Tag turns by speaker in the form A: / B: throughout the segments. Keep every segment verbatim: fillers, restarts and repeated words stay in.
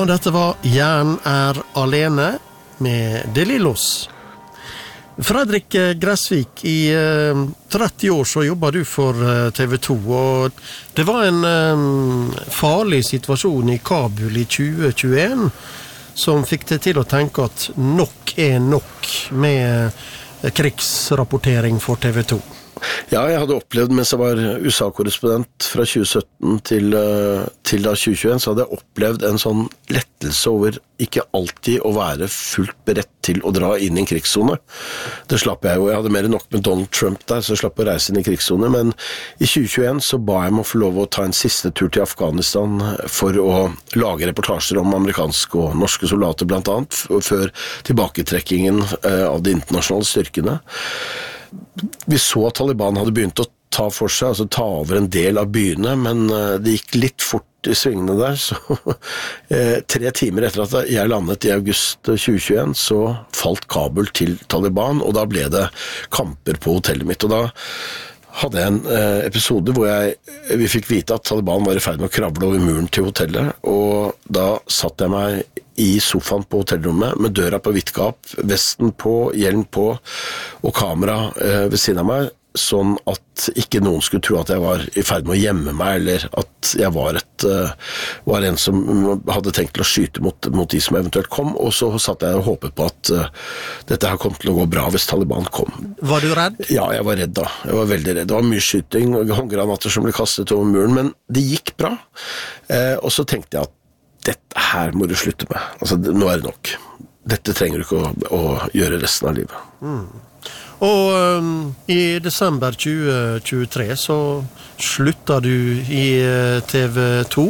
A: Ja, dette var Jern er alene med De Lillos. Fredrik Gressvik, i eh, tretti år så jobber du for eh, T V to, og det var en eh, farlig situasjon i Kabul i tjue tjueen som fikk det til å tenke at nok er nok med eh, krigsrapportering for T V to.
B: Ja, jeg hadde opplevd mens jeg var U S A-korrespondent fra tjue sytten til, til da tjue tjueen, så hadde jeg opplevd en sånn lettelse over ikke alltid å være fullt beredt til å dra inn i en krigszone. Det slapp jeg jo, jeg hadde mer enn nok med Donald Trump der, så jeg slapp å reise inn i krigszone, men i tjue tjueen så ba jeg meg å få lov å ta en siste tur til Afghanistan for å lage reportasjer om amerikanske og norske soldater blant annet, før tilbaketrekkingen av de internasjonale styrkene. Vi så at Taliban hadde begynt å ta for seg, altså ta over en del av byene, men det gikk litt fort i svingene der, så tre timer etter at jeg landet i august tjue tjueen, så falt Kabul til Taliban, og da ble det kamper på hotellet mitt, og da hadde jeg en episode hvor jeg, vi fikk vite at Taliban var i ferd med å kravle over muren til hotellet, og da satt jeg meg i sofaen på hotellrommet med døra på vidt gap, vesten på, hjelm på og kamera eh, ved siden av meg, sånn at ikke noen skulle tro at jeg var i ferd med å gjemme meg, eller at jeg var, et, uh, var en som hadde tenkt til å skyte mot, mot de som eventuelt kom, og så satt jeg og håpet på at uh, dette her kom til å gå bra hvis Taliban kom.
A: Var du redd?
B: Ja, jeg var redd da. Jeg var veldig redd. Det var mye skyting og håndgranater som ble kastet over muren, men det gikk bra. Uh, og så tenkte jeg at dette her må du slutte med. Altså, nå er det nok. Dette trenger du ikke å, å gjøre resten av livet.
A: Mm. Og um, i desember tjue tjuetre så slutta du i uh, T V to,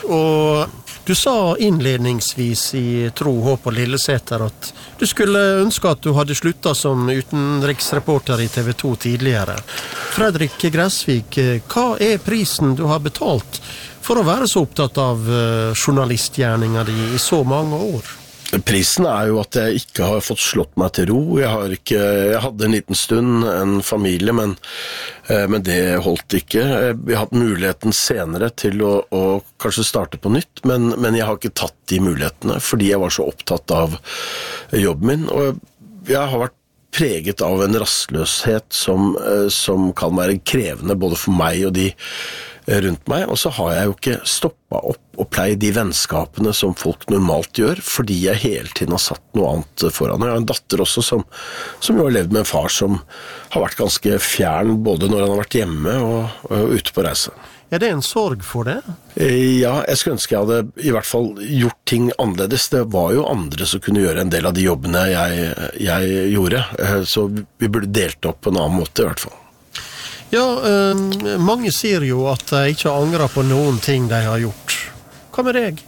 A: og du sa innledningsvis i Tro, Håp og Lilleseter at du skulle ønske at du hadde sluttet som utenriksreporter i T V to tidligere. Fredrik Gressvik, hva er prisen du har betalt for å være så opptatt av uh, journalistgjerninga di i så mange år?
B: Prisen er jo at jeg ikke har fått slått meg til ro. Jeg, har ikke, jeg hadde en liten stund en familie, men, eh, men det holdt ikke. Jeg har hatt muligheten senere til å, å kanskje starte på nytt, men, men jeg har ikke tatt de mulighetene, fordi jeg var så opptatt av jobben min. Og jeg har vært preget av en rastløshet som, som kan være krevende både for meg og de rundt meg, og så har jeg jo ikke stoppet opp og pleie de vennskapene som folk normalt gjør, fordi jeg hele tiden har satt noe annet foran. Jeg har en datter også som, som jo har levd med en far som har vært ganske fjern, både når han har vært hjemme og, og ute på reise.
A: Er det en sorg for det?
B: Ja, jeg skulle ønske jeg hadde i hvert fall gjort ting annerledes. Det var jo andre som kunne gjøre en del av de jobbene jeg, jeg gjorde, så vi burde delt opp på en annen måte i hvert fall.
A: Ja, eh, mange sier jo at de ikke angrer på noen ting de har gjort. Hva med deg?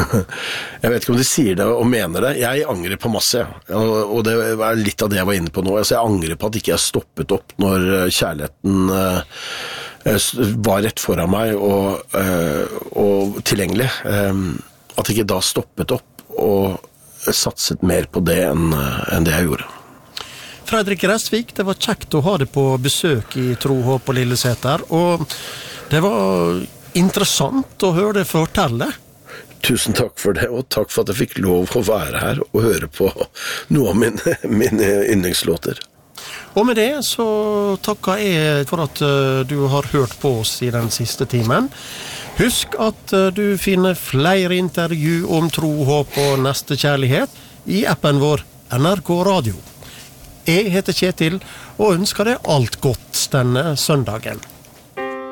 B: Jeg vet ikke om de sier det og mener det. Jeg angrer på masse, ja. Og det er litt av det jeg var inne på nå. Altså, jeg angrer på at ikke jeg stoppet opp når kjærligheten eh, var rett foran meg og, eh, og tilgjengelig. Eh, at jeg ikke da stoppet opp og satset mer på det enn, enn det jeg gjorde.
A: Fredrik Gressvik, det var kjekt å ha deg på besøk i Tro, Håp og Lilleseter, og det var interessant å høre deg fortelle.
B: Tusen takk for det, og takk for at jeg fikk lov å være her og høre på noe av mine, mine yndlingslåter.
A: Og med det så takker jeg for at du har hørt på oss i den siste timen. Husk at du finner flere intervju om tro, håp og nestekjærlighet i appen vår N R K Radio. Jeg heter Kjetil og ønsker deg alt godt denne søndagen.